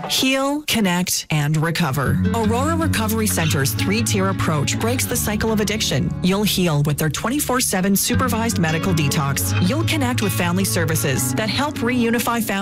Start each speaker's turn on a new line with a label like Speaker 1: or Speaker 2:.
Speaker 1: Heal, connect, and recover. Aurora Recovery Center's 3-tier approach breaks the cycle of addiction. You'll heal with their 24/7 supervised medical detox. You'll connect with family services that help reunify families